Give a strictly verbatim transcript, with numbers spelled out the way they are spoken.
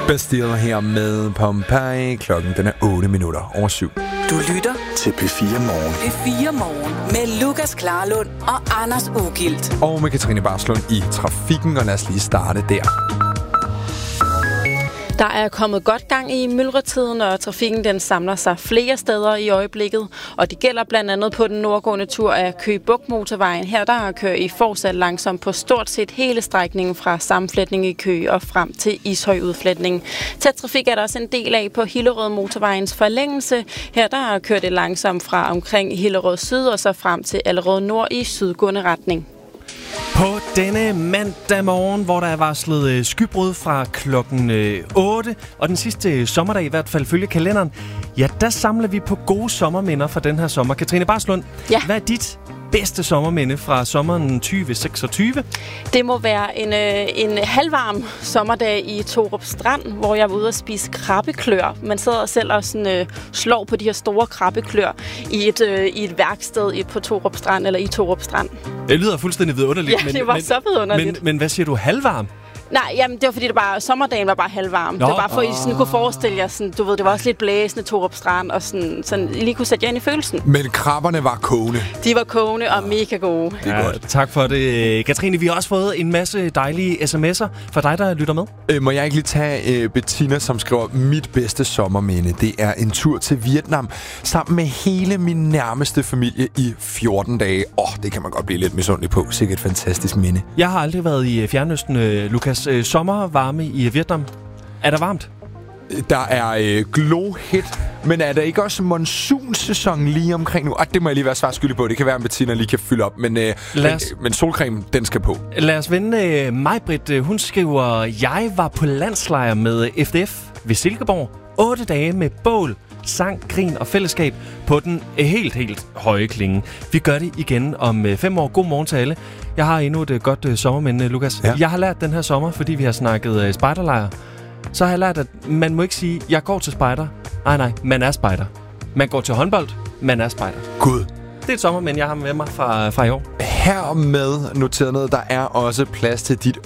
Bastille her med Pompeii. Klokken den er otte minutter over syv. Du lytter til P fire Morgen. P fire Morgen med Lukas Klarlund og Anders Ugilt. Og med Katrine Barslund i trafikken, og lad os lige starte der. Der er kommet godt gang i myldretiden, og trafikken den samler sig flere steder i øjeblikket. Og det gælder blandt andet på den nordgående tur af Køge Bugt motorvejen. Her der kører I fortsat langsomt på stort set hele strækningen fra sammenflætning i Køge og frem til Ishøj udflætning. Tæt trafik er der også en del af på Hillerød motorvejens forlængelse. Her der kører det langsomt fra omkring Hillerød Syd og så frem til Allerød Nord i sydgående retning. På denne mandag morgen, hvor der er varslet skybrud fra klokken otte, og den sidste sommerdag i hvert fald følge kalenderen, ja, der samler vi på gode sommerminder fra den her sommer. Katrine Barslund, ja. Hvad er dit bedste sommerminde fra sommeren tyve seksogtyve? Det må være en, øh, en halvvarm sommerdag i Torup Strand, hvor jeg var ude at spise krabbeklør. Man sidder selv og sådan, øh, slår på de her store krabbeklør i et, øh, i et værksted i, på Torup Strand, eller i Torup Strand. Det lyder fuldstændig vidunderligt. Ja, men, det var men, så vidunderligt. Men, men hvad siger du, halvvarm? Nej, jamen, det var fordi, det bare, sommerdagen var bare halvvarm. Nå, det var bare for, at I sådan, kunne forestille jer, sådan, du ved, det var også lidt blæsende Torup Strand, og sådan, sådan, I lige kunne sætte jer ind i følelsen. Men krabberne var kogende. De var kogende og mega gode. Det er ja, godt. Tak for det, Katrine. Vi har også fået en masse dejlige sms'er fra dig, der lytter med. Øh, må jeg ikke lige tage øh, Bettina, som skriver, mit bedste sommerminde, det er en tur til Vietnam, sammen med hele min nærmeste familie i fjorten dage. Åh, oh, det kan man godt blive lidt misundelig på. Sikkert et fantastisk minde. Jeg har aldrig været i Fjernøsten, Lukas. Sommervarme i Vietnam. Er der varmt? Der er øh, glohit, men er der ikke også monsunsæson lige omkring nu? Ah, det må jeg lige være svar skyldig på. Det kan være, at Bettina lige kan fylde op, men, øh, men, men solcreme, den skal på. Lad os vende uh, Majbrit. Hun skriver, jeg var på landslejr med F D F ved Silkeborg. Otte dage med bål, sang, grin og fællesskab på den helt, helt høje klinge. Vi gør det igen om uh, fem år. God morgen til alle. Jeg har endnu et uh, godt uh, sommerminde, Lukas. Ja. Jeg har lært den her sommer, fordi vi har snakket uh, spejderlejr. Så har jeg lært, at man må ikke sige, jeg går til spejder. Nej, nej, man er spejder. Man går til håndbold, man er spejder. Gud. Det er et sommerminde, jeg har med mig fra, fra i år. Hermed noteret noget, der er også plads til dit